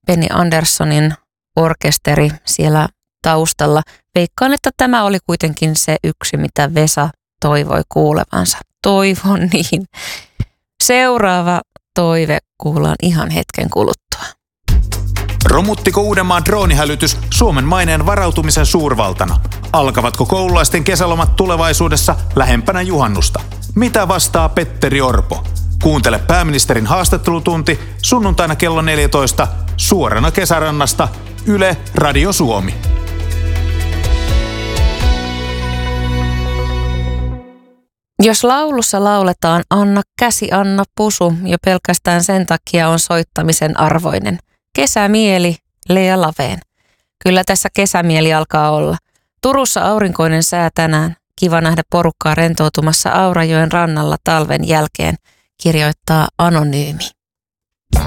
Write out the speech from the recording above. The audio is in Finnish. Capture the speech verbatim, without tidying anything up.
Benny Anderssonin orkesteri siellä taustalla. Veikkaan, että tämä oli kuitenkin se yksi, mitä Vesa toivoi kuulevansa. Toivon niin. Seuraava toive kuullaan ihan hetken kuluttua. Romuttiko Uudenmaan droonihälytys Suomen maineen varautumisen suurvaltana? Alkavatko koululaisten kesälomat tulevaisuudessa lähempänä juhannusta? Mitä vastaa Petteri Orpo? Kuuntele pääministerin haastattelutunti sunnuntaina kello neljätoista suorana Kesärannasta Yle Radio Suomi. Jos laulussa lauletaan Anna käsi, Anna pusu, jo pelkästään sen takia on soittamisen arvoinen. Kesämieli, Lea Laveen. Kyllä tässä kesämieli alkaa olla. Turussa aurinkoinen sää tänään. Kiva nähdä porukkaa rentoutumassa Aurajoen rannalla talven jälkeen, kirjoittaa Anonyymi.